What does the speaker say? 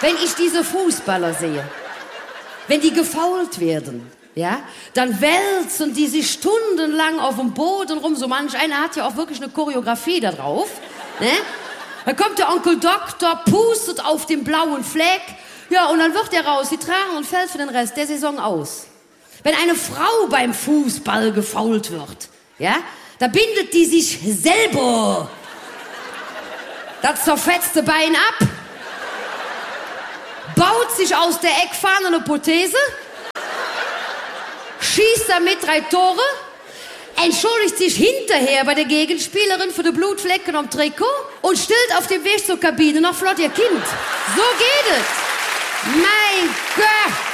wenn ich diese Fußballer sehe, wenn die gefoult werden, ja, dann wälzen die sich stundenlang auf dem Boden rum. So manch einer hat ja auch wirklich eine Choreografie da drauf. Ne? Dann kommt der Onkel Doktor, pustet auf den blauen Fleck. Ja, und dann wird er raus, die tragen und fällt für den Rest der Saison aus. Wenn eine Frau beim Fußball gefoult wird, ja, da bindet die sich selber das zerfetzte Bein ab, baut sich aus der Eckfahne eine Prothese, schießt damit 3 Tore, entschuldigt sich hinterher bei der Gegenspielerin für die Blutflecken am Trikot und stillt auf dem Weg zur Kabine noch flott ihr Kind. So geht es. Mein Gott!